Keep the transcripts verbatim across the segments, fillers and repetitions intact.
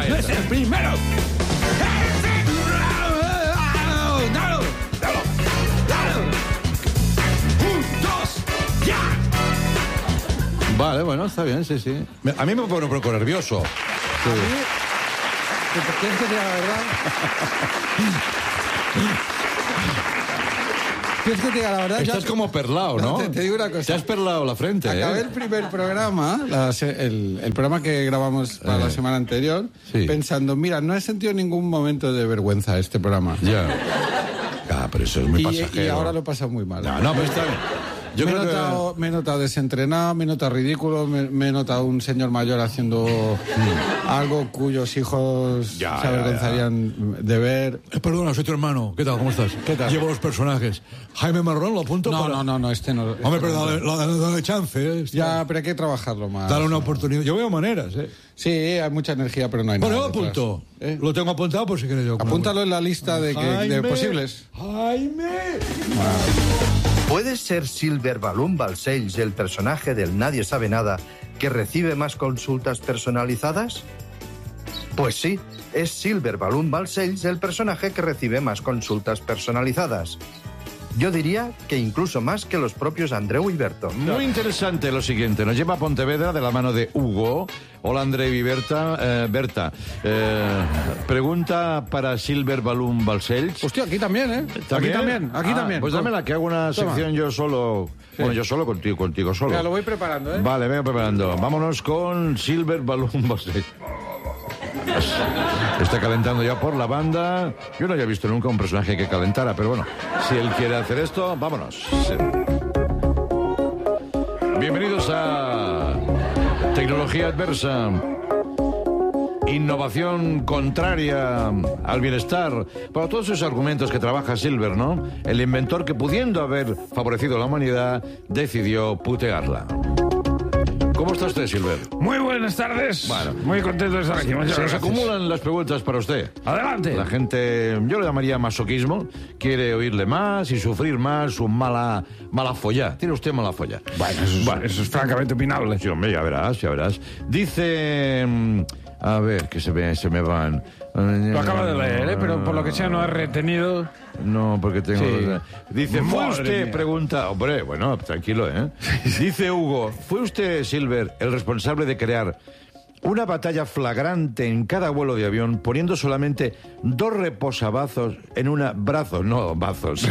Ahí no está. es el primero. ¡Dalo! ¡Dalo! ¡Dalo! ¡Un, dos, ya! Vale, bueno, está bien, sí, sí. Me- A mí me pone un poco nervioso. Sí. ¿Quieres que te diga la verdad? ¿Quieres que te diga la verdad? Estás Yo- como perlao, ¿no? No, te- te digo una cosa. Te has perlado la frente, Acabé ¿eh? el primer programa, la se- el, el programa que grabamos para Eh. la semana anterior, Sí. pensando, mira, no he sentido ningún momento de vergüenza este programa. Ya. Ah, pero eso es muy Y, pasajero. y ahora lo he pasado muy mal. No, no, pero está bien. Yo me, he creo que... notado, me he notado desentrenado, me he notado ridículo, me, me he notado un señor mayor haciendo algo cuyos hijos Ya, se ya, avergonzarían de ver. Eh, perdona, soy tu hermano. ¿Qué tal? ¿Cómo estás? ¿Qué tal? Llevo los personajes. Jaime Marrón, lo apunto No, para... no, no, no, este no. este Hombre, pero no. dale, dale, dale chance, ¿eh? Este- Ya, pero hay que trabajarlo más. Dale una oportunidad. Yo veo maneras, ¿eh? Sí, hay mucha energía, pero no hay Bueno, yo nada. lo detrás. apunto. ¿Eh? Lo tengo apuntado por si quieres yo. Apúntalo en la lista de, que- de Jaime, posibles. Jaime. ¿Puede ser Silver Balloon Balcells el personaje del Nadie Sabe Nada que recibe más consultas personalizadas? Pues sí, es Silver Balloon Balcells el personaje que recibe más consultas personalizadas. Yo diría que incluso más que los propios Andreu y Berto. Muy interesante lo siguiente. Nos lleva a Pontevedra de la mano de Hugo. Hola, André y Berta. Eh, Berta, eh, pregunta para Silver Balloon Balcells. Hostia, aquí también, ¿eh? Aquí también, aquí Ah, también. Pues dámela, que hago una Toma. sección yo solo. Bueno, yo solo contigo, contigo solo. Ya, lo voy preparando, ¿eh? Vale, venga preparando. Vámonos con Silver Balloon Balcells. Está calentando ya por la banda. Yo no había visto nunca un personaje que calentara, pero bueno, si él quiere hacer esto, vámonos. Sí. Bienvenidos a Tecnología Adversa. Innovación contraria al bienestar. Para todos esos argumentos que trabaja Silver, ¿no? El inventor que, pudiendo haber favorecido a la humanidad, decidió putearla. ¿Cómo está usted, Silver? Muy buenas tardes. Bueno. Muy contento de estar aquí. Muchas Se nos gracias. acumulan las preguntas para usted. Adelante. La gente, yo lo llamaría masoquismo, quiere oírle más y sufrir más su mala, mala folla. Tiene usted mala folla. Bueno, eso es, Bueno. eso es francamente opinable. Sí, hombre, ya verás, ya verás. Dice... mm, A ver, que se, ve, se me van. Lo acaba de leer, ¿eh? Pero por lo que sea no ha retenido. No, porque tengo... Sí. Dice, ¿fue Madre usted, mía. pregunta... Hombre, bueno, tranquilo, ¿eh? Dice Hugo, ¿fue usted, Silver, el responsable de crear una batalla flagrante en cada vuelo de avión, poniendo solamente dos reposabrazos en una... Brazos, no bazos.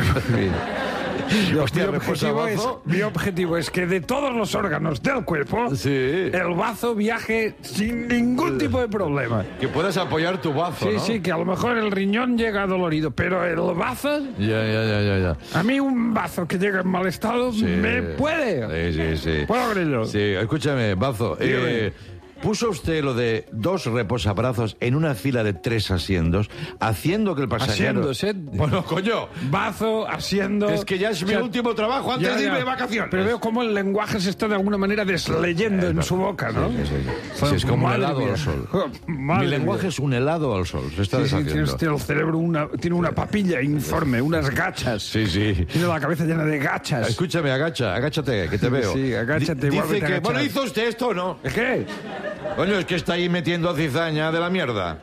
Hostia, mi, objetivo es, reposabazo. mi objetivo es que de todos los órganos del cuerpo, Sí. el bazo viaje sin ningún tipo de problema. Que puedas apoyar tu bazo, Sí, ¿no? sí, que a lo mejor el riñón llega dolorido, pero el bazo, Ya, ya, ya, ya, ya. a mí un bazo que llega en mal estado Sí. me puede. Sí, sí, sí. ¿Puedo creerlo? Sí, escúchame, Bazo. Dígame. Eh, ¿Puso usted lo de dos reposabrazos en una fila de tres asientos, haciendo que el pasajero... Asiéndose. Bueno, coño, Bazo, asiendo. es que ya es O mi sea, último trabajo antes ya, de irme ya. de vacaciones. Pero veo cómo el lenguaje se está de alguna manera desleyendo en su boca, ¿no? Sí, sí, sí. Sí, es como un Madre helado mía. al sol. Madre Mi lenguaje mía. es un helado al sol, se está Sí, sí, tiene deshaciendo. usted el cerebro, una, tiene una papilla informe, unas gachas. Sí, sí. Tiene la cabeza llena de gachas. Escúchame, agacha, agáchate, que te veo. Sí, agáchate, Di- vuélvete Dice a que... agachar. Bueno, ¿hizo usted esto o no? ¿Qué? Coño, es que está ahí metiendo cizaña de la mierda.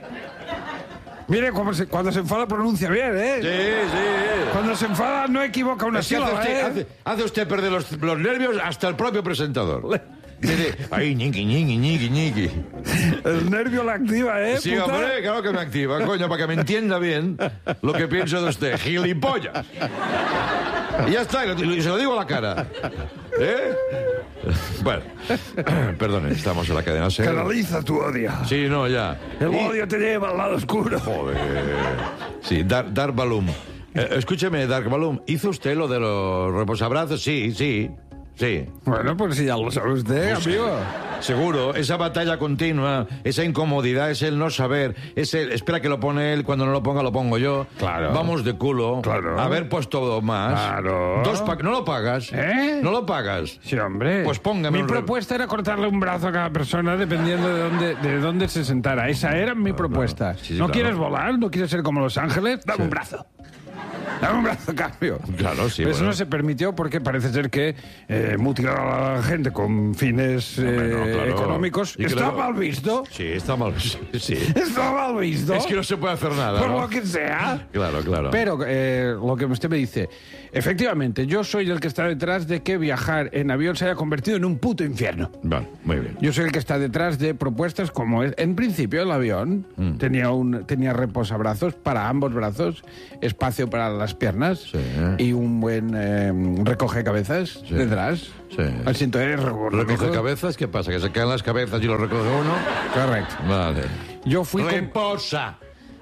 Mire, cuando se, cuando se enfada pronuncia bien, ¿eh? Sí, sí. Cuando se enfada no equivoca una Es que hace sílaba, usted, ¿eh? hace, hace usted perder los, los nervios hasta el propio presentador. Dice, ay, ñiqui, ñiqui, ñiqui, ñiqui. El nervio la activa, ¿eh? Sí, puta? hombre, claro que me activa, coño, para que me entienda bien lo que pienso de usted. Gilipollas. Y ya está, y lo- y se lo digo a la cara. ¿Eh? Bueno, perdone, estamos en la cadena SER. Canaliza tu odio. Sí, no, ya. El Y- odio te lleva al lado oscuro. Joder. Sí, Dark, Dark Balloon. Eh, escúcheme, Dark Balloon, ¿hizo usted lo de los reposabrazos? Sí, sí, sí. Bueno, pues si ya lo sabe usted, amigo. Seguro, esa batalla continua, esa incomodidad, es el no saber, es el espera que lo pone él, cuando no lo ponga lo pongo yo. Claro. Vamos de culo. Claro. Haber puesto más. Claro. Dos pa- no lo pagas. ¿Eh? No lo pagas. Sí, hombre. Pues póngame Mi un re- propuesta era cortarle un brazo a cada persona dependiendo de dónde, de dónde se sentara. Esa era mi propuesta. Sí, sí, ¿No claro. quieres volar? ¿No quieres ser como Los Ángeles? Dame un brazo. Dame un brazo a cambio. Claro, sí, Pero eso bueno. no se permitió porque parece ser que eh, mutilar a la gente con fines Hombre, eh, no, claro. económicos Y que está luego- mal visto. Sí, está mal. Sí, sí. Está mal visto. Es que no se puede hacer nada, Por ¿no? lo que sea. Claro, claro. Pero eh, lo que usted me dice, efectivamente, yo soy el que está detrás de que viajar en avión se haya convertido en un puto infierno. Vale, muy bien. Yo soy el que está detrás de propuestas como, es- en principio, el avión Mm. tenía un tenía reposabrazos para ambos brazos, espacio para las piernas Sí. y un buen eh, recoge cabezas Sí. detrás. Sí. El asiento es ¿Recoge cabezas? ¿Qué pasa? ¿Que se caen las cabezas y lo recoge uno? Correcto. Vale. Yo fui con- Reposa.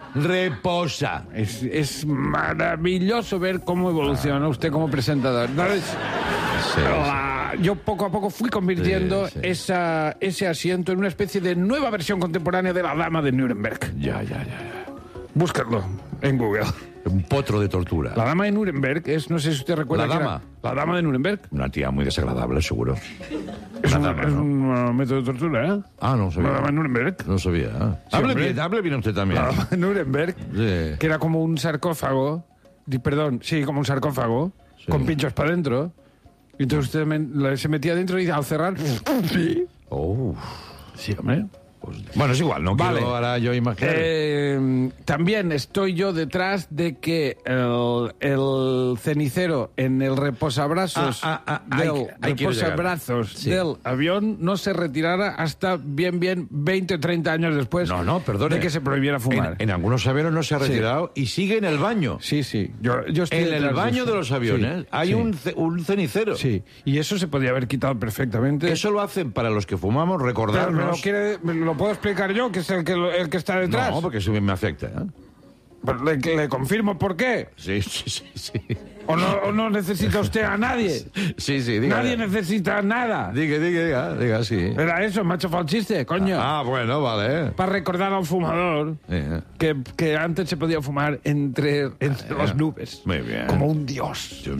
Reposa. Es, es maravilloso ver cómo evoluciona usted como presentador. ¿No es? Sí, La- yo poco a poco fui convirtiendo Sí, sí. Esa, ese asiento en una especie de nueva versión contemporánea de la Dama de Nuremberg. Ya, ya, ya, ya. Búscalo en Google. Un potro de tortura. La Dama de Nuremberg es, no sé si usted recuerda. ¿La que era- dama? la Dama de Nuremberg. Una tía muy desagradable, seguro. Es, Una un, dama, es ¿no? un uh, método de tortura, ¿eh? Ah, no La sabía. Dama de Nuremberg. No sabía. ¿eh? Sí, hable hombre. bien, hable bien usted también. La Dama de Nuremberg, Sí. que era como un sarcófago. di- Perdón, sí, como un sarcófago, Sí. con pinchos para adentro. Y entonces usted me- la- se metía dentro y al cerrar. Sí, Oh, sí, hombre. pues- bueno, es igual, no Vale. quiero ahora yo imaginar. Eh, también estoy yo detrás de que el, el cenicero en el reposabrazos Ah, ah, ah, ahí- del ahí quiero llegar. reposabrazos Sí. del avión no se retirara hasta bien bien veinte o treinta años después No, no, perdone. de que se prohibiera fumar. En, en algunos aviones no se ha Sí. retirado y sigue en el baño. Sí, sí. Yo, yo estoy En el detrás baño eso. de los aviones Sí, hay sí, un, ce- un cenicero. Sí, y eso se podría haber quitado perfectamente. Eso lo hacen para los que fumamos, Pero me lo, recordarnos. quiere, me lo puedo explicar yo, que es el que, lo- el que está detrás. No, porque eso me afecta. ¿eh? Pero le, le confirmo por qué. Sí, sí, sí. Sí, ¿O no, o no necesita usted a nadie? sí, sí diga. Nadie necesita nada. Diga, diga, diga, diga, sí. Era eso, macho falchiste, coño. Ah, bueno, vale. Para recordar al fumador Eh, que, que antes se podía fumar entre, entre Ah, las nubes. muy bien. Como un dios. Dios.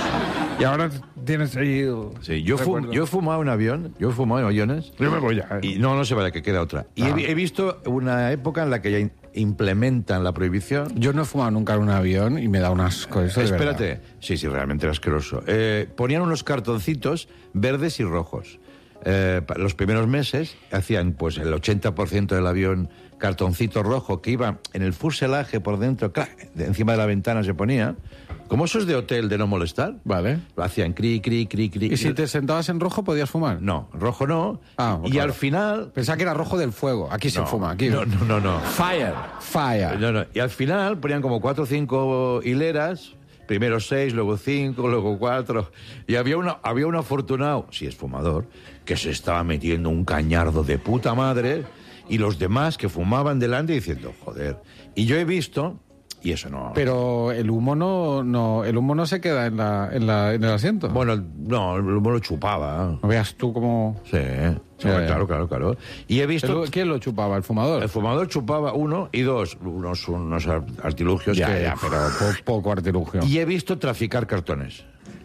Y ahora tienes ahí... el Sí, yo, fum- recuerdo. yo he fumado en avión, yo he fumado en aviones. Yo me voy ya. Y no, no se vale, que queda otra. Y Ah. he, he visto una época en la que ya in- implementan la prohibición. Yo no he fumado nunca en un avión y me da un asco eso de Espérate. verdad. Sí, sí, realmente era asqueroso. Eh, ponían unos cartoncitos verdes y rojos. Eh, pa- los primeros meses hacían pues el ochenta por ciento del avión cartoncito rojo que iba en el fuselaje por dentro, ¡clac! De encima de la ventana se ponía. Como esos de hotel de no molestar. Vale. Lo hacían cri, cri, cri, cri. ¿Y si te sentabas en rojo podías fumar? No, rojo no. Ah, y claro. al final... Pensaba que era rojo del fuego. Aquí se No, fuma, aquí. No, no, no, no. Fire. Fire. No, no. Y al final ponían como cuatro o cinco hileras, primero seis, luego cinco, luego cuatro. Y había, una, había un afortunado, si es fumador, que se estaba metiendo un cañardo de puta madre y los demás que fumaban delante diciendo, joder. Y yo he visto, y eso no... Pero el humo no, no, el humo no se queda en, la, en, la, en el asiento. Bueno, el- no, el humo lo chupaba. No veas tú cómo... Sí, sí, Ya, ya. claro, claro, claro. Y he visto... ¿El- ¿Quién lo chupaba? ¿El fumador? El fumador chupaba uno y dos, unos, unos ar- artilugios ya, que... ya, pero po- poco artilugio. Y he visto traficar cartones.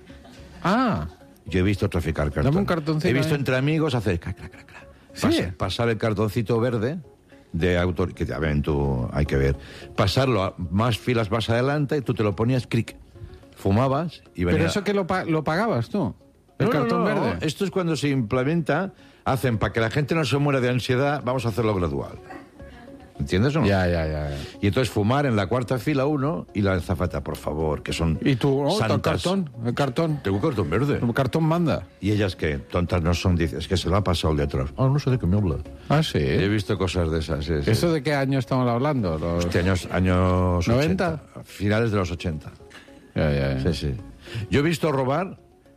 Ah, Yo he visto traficar cartones. Dame un cartoncito He visto ahí. entre amigos hacer... Crac, crac, crac, crac. Sí. Pas- pasar el cartoncito verde de autor... Que ya ven tú, hay que ver. Pasarlo a más filas más adelante y tú te lo ponías, cric. Fumabas y venía... pero eso que lo, pa- lo pagabas tú. El No, no, cartón no, verde. Esto es cuando se implementa, hacen para que la gente no se muera de ansiedad, vamos a hacerlo gradual. ¿Entiendes o no? Ya, ya, ya, ya. Y entonces fumar en la cuarta fila uno y la azafata, por favor, que son ¿Y tú? Oh, el santas. cartón, el cartón. Tengo un cartón verde. El cartón manda. Y ellas que tontas no son, dices, es que se lo ha pasado el de atrás. Ah, no sé de qué me habla. Ah, sí. He visto cosas de esas. Sí, sí. ¿Eso de qué año estamos hablando? Los... Este años, años ¿noventa? ochenta, finales de los ochenta. Ya, ya, ya. Sí, sí. Yo he visto robar,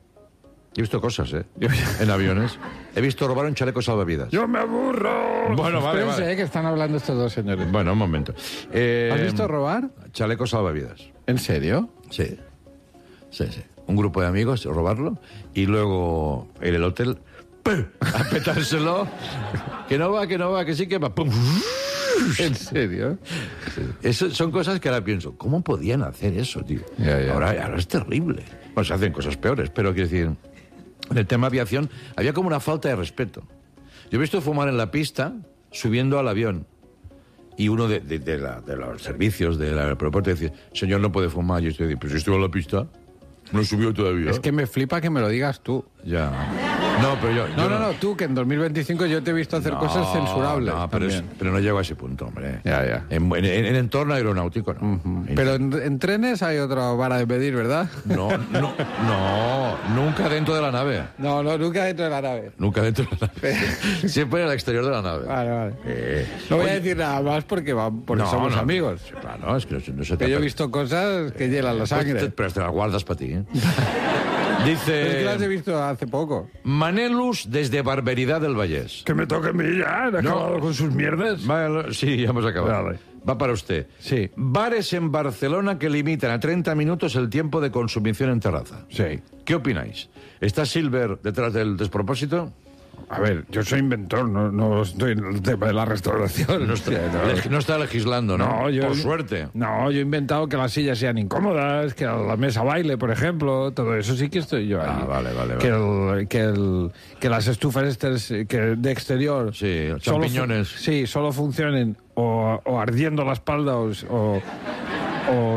he visto cosas, ¿eh? En aviones. He visto robar un chaleco salvavidas. ¡Yo me aburro! Bueno, vale, Espérense, vale. eh, que están hablando estos dos señores. Bueno, un momento. Eh, ¿Has visto robar? Chaleco salvavidas. ¿En serio? Sí. Sí, sí. Un grupo de amigos, robarlo, y luego en el hotel, ¡pum! A petárselo. Que no va, que no va, que sí que va. ¡Pum! ¿En serio? Eso son cosas que ahora pienso, ¿cómo podían hacer eso, tío? Ya, ya. Ahora, ahora es terrible. Pues se hacen cosas peores, pero quiero decir, en el tema aviación había como una falta de respeto. Yo he visto fumar en la pista subiendo al avión. y uno de, de, de, la, de los servicios del aeropuerto decía, señor, no puede fumar. Yo estoy diciendo, pero si estoy en la pista, no he subido todavía. Es que me flipa que me lo digas tú. Ya. No, pero yo... No, yo no, no, tú, que en dos mil veinticinco yo te he visto hacer no, cosas censurables. No, pero, es- también. pero no llego a ese punto, hombre. Ya, ya. En, en, en entorno aeronáutico, no. Ujú. Pero en, en trenes hay otra vara de medir, ¿verdad? No, no, no, nunca dentro de la nave. No, no, nunca dentro de la nave. Nunca dentro de la nave. Siempre en el exterior de la nave. Vale, vale. Eh, No voy a oye, decir nada más porque, va, porque no, somos no, amigos. sí, Claro, es que no, se- no se Que yo he trata- visto cosas que hielan la Pues te- sangre. Pero te las guardas para ti, ¿eh? Pero es que las he Dice... visto hace poco. Manelus desde Barberidad del Vallés. Que me toque a mí ya, han acabado con sus mierdas. Vale, sí, ya hemos acabado. Vale. Va para usted. Sí. Bares en Barcelona que limitan a treinta minutos el tiempo de consumición en terraza. Sí. ¿Qué opináis? ¿Está Silver detrás del despropósito? A ver, yo soy inventor, no, no estoy en el tema de la restauración. No está, Hostia, no. leg- no está legislando, ¿no? No, yo- Por suerte. No, yo he inventado que las sillas sean incómodas, que la mesa baile, por ejemplo, todo eso sí que estoy yo ahí. Ah, vale, vale, Que, el- que, el- que las estufas estas que de exterior... Sí, solo fu- champiñones. Sí, solo funcionen o, o ardiendo la espalda o, o, o